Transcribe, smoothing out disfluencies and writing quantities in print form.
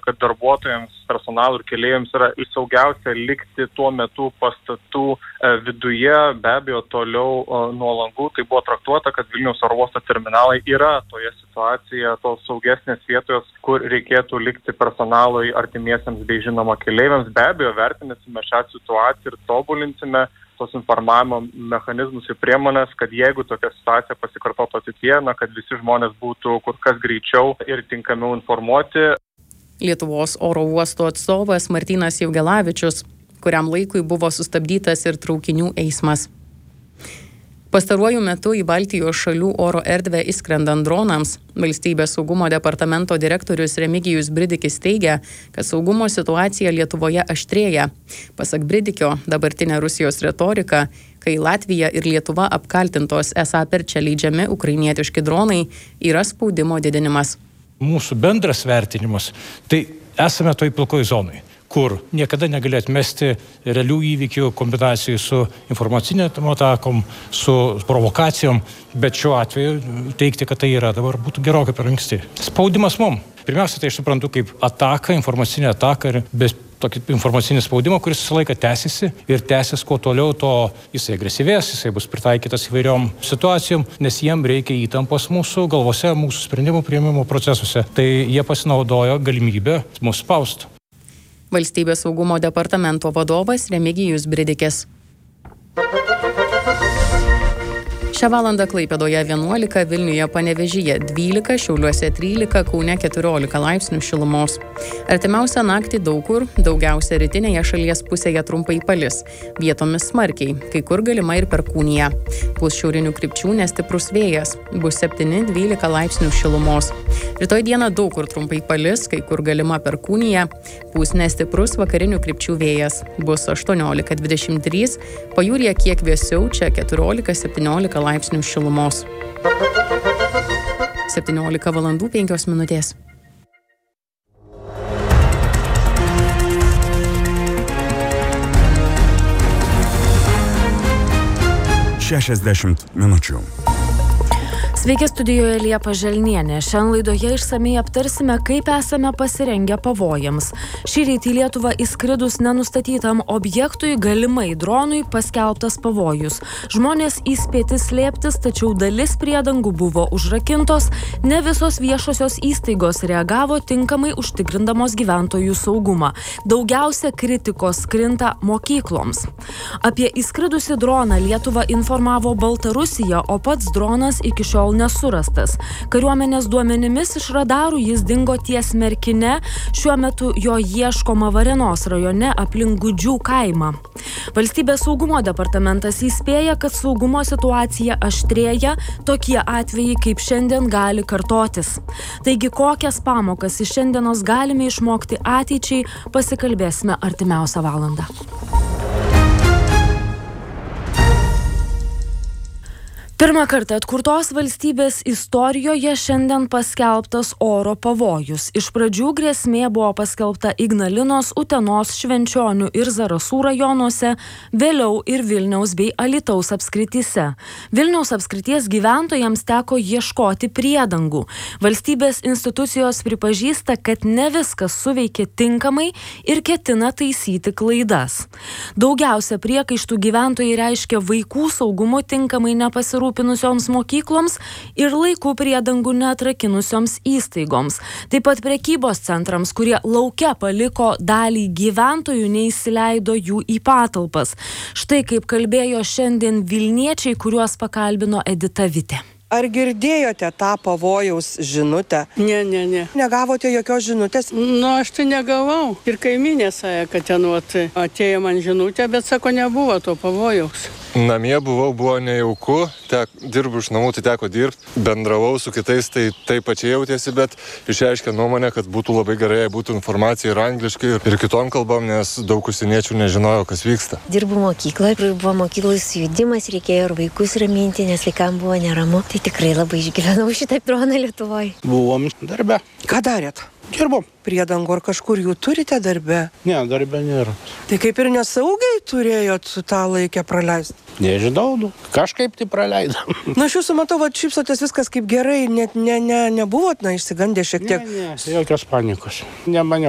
kad darbuotojams, personalui ir keleiviams yra saugiausia likti tuo metu pastatų viduje, be abejo toliau nuo langų. Tai buvo traktuota, kad Vilniaus oro uosto terminalai yra toje situacijoje tos saugesnės vietos, kur reikėtų likti personalui, artimiesiems bei žinoma keleiviams. Be abejo, vertinsime šią situaciją ir tobulinsime tos informavimo mechanizmus ir priemonės, kad jeigu tokia situacija pasikartotų ateityje, kad visi žmonės būtų kur kas greičiau ir tinkamiau informuoti. Lietuvos oro uosto atstovas Martynas Jaugelavičius, kuriam laikui buvo sustabdytas ir traukinių eismas. Pastaruoju metu į Baltijos šalių oro erdvę įskrendant dronams, Valstybės saugumo departamento direktorius Remigijus Bridikis teigia, kad saugumo situacija Lietuvoje aštrėja. Pasak Bridikio, dabartinė Rusijos retorika, kai Latvija ir Lietuva apkaltintos esą per čia leidžiami ukrainietiški dronai, yra spaudimo didinimas. Mūsų bendras vertinimas, tai esame toj pilkoj zonai, kur niekada negali atmesti realių įvykių kombinacijų su informacinėm atakom, su provokacijom, bet šiuo atveju teikti, kad tai yra dabar būtų gerokai per anksti. Spaudimas mum. Pirmiausia, tai aš suprantu kaip ataka, informacinė ataka ir be tokį informacinį spaudimą, kuris visą laiką tęsiasi ir tęsis kuo toliau, to jisai agresyvės, jisai bus pritaikytas įvairiom situacijom, nes jiem reikia įtampos mūsų galvose, mūsų sprendimų priėmimo procesuose. Tai jie pasinaudojo galimybę mus spausti. Valstybės saugumo departamento vadovas Remigijus Bridikis. Šią valandą Klaipėdoje 11, Vilniuje Panevėžyje 12, Šiauliuose 13, Kaune 14 laipsnių šilumos. Artimiausią naktį daug kur, daugiausia rytinėje šalies pusėje trumpai palis, vietomis smarkiai, kai kur galima ir perkūnija. Pūs šiaurinių krypčių nestiprus vėjas, bus 7-12 laipsnių šilumos. Rytoj dieną daug kur trumpai palis, kai kur galima perkūnija, pūs nestiprus vakarinių krypčių vėjas, bus 18-23, pajūryje kiek vėsiau, čia 14-17 laipsnių šilumos. 17 valandų 5 minutės. Šešiasdešimt minučių. Sveiki, studijoje Liepa Želnienė. Šiandien laidoje išsamiai aptarsime, kaip esame pasirengę pavojams. Šįryt į Lietuvą įskridus nenustatytam objektui, galimai dronui, paskelbtas pavojus. Žmonės įspėti slėptis, tačiau dalis priedangų buvo užrakintos, ne visos viešosios įstaigos reagavo tinkamai užtikrindamos gyventojų saugumą. Daugiausia kritikos krinta mokykloms. Apie įskridusį droną Lietuvą informavo Baltarusija, o pats dronas iki šiol nesurastas. Kariuomenės duomenimis iš radarų jis dingo ties Merkine, šiuo metu jo ieškoma Varėnos rajone aplink Gudžių kaimą. Valstybės saugumo departamentas įspėja, kad saugumo situacija aštrėja, tokie atvejai kaip šiandien gali kartotis. Taigi, kokias pamokas iš šiandienos galime išmokti ateičiai, pasikalbėsime artimiausią valandą. Pirmą kartą atkurtos valstybės istorijoje šiandien paskelbtas oro pavojus. Iš pradžių grėsmė buvo paskelbta Ignalinos, Utenos, Švenčionių ir Zarasų rajonuose, vėliau ir Vilniaus bei Alytaus apskrityse. Vilniaus apskrities gyventojams teko ieškoti priedangų. Valstybės institucijos pripažįsta, kad ne viskas suveikė tinkamai ir ketina taisyti klaidas. Daugiausia priekaištų gyventojai reiškia vaikų saugumu tinkamai nepasirūpinti mokykloms ir laiku priedangų neatrakinusioms įstaigoms. Taip pat prekybos centrams, kurie lauke paliko dalį gyventojų, neįsileido jų į patalpas. Štai kaip kalbėjo šiandien vilniečiai, kuriuos pakalbino Edita Vitė. Ar girdėjote tą pavojaus žinutę? Ne. Negavote jokios žinutės? Aš tai negavau. Ir kaimynė sąja, kad ten atėjo man žinutė, bet sako, nebuvo to pavojaus. Namie buvo nejauku, dirbu iš namų, tai teko dirbti, bendravau su kitais, tai taip pačiai jautėsi, bet išreiškė nuomonę, kad būtų labai gerai, jei būtų informacija ir angliškai, ir kitom kalbom, nes daug užsieniečių nežinojo, kas vyksta. Dirbu mokykloje, buvo mokyklos sujudimas, reikėjo ir vaikus raminti, nes vaikam buvo neramu. Tai tikrai labai išgyvenau šitą droną Lietuvoje. Buvom darbe. Ką darėt? Dirbom. Priedangų ar kažkur jų turite darbe? Ne, darbe nėra. Tai kaip ir nesaugiai turėjot tą laikę praleisti? Nežinau, kažkaip tai praleidom. Aš jūsų matau, šypsotės viskas kaip gerai, net nebuvot išsigandę šiek tiek. Ne, jokios panikos. Nemaniau.